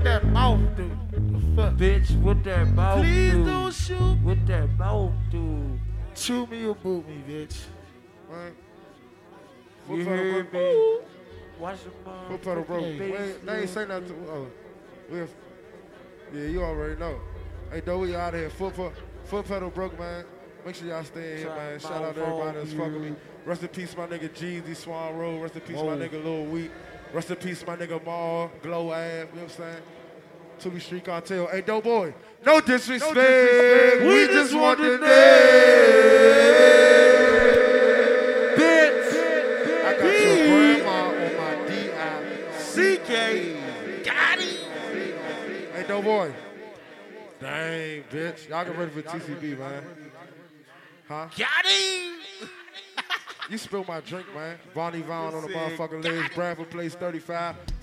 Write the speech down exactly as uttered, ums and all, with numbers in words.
that mouth do? Bitch, what that mouth Please do? don't shoot. What that mouth do? Chew me or boot me, bitch. Man. You Foot pedal heard broke. me? Watch the mom. Foot pedal broke. Hey, Wait, they ain't say nothing to oh. We have, yeah, you already know. Hey, though, we out of here. Foot, foot, foot pedal broke, man. Make sure y'all stay in here, man. Shout out to everybody that's fucking with me. Rest in peace, my nigga Jeezy, Swan Road. Rest in peace, Whoa. my nigga Lil Weak. Rest in peace, my nigga Maul, Glow Ab, you know what I'm saying? Tooby Street Cartel. Hey, dope boy, no disrespect. No disrespect. We, We just just want want the the name. Bitch. I got B. your grandma on my D I C K. Got him. Hey, dope boy. Dang, bitch. Y'all get ready for T C B, man. Huh? Got him. You spilled my drink, man. Vonnie Vaughn on the motherfucking legs. Bradford Place thirty-five.